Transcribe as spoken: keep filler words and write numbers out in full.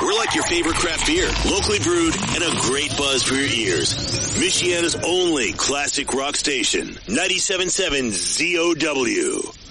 We're like your favorite craft beer, locally brewed and a great buzz for your ears. Michiana's only classic rock station, ninety-seven point seven Z O W.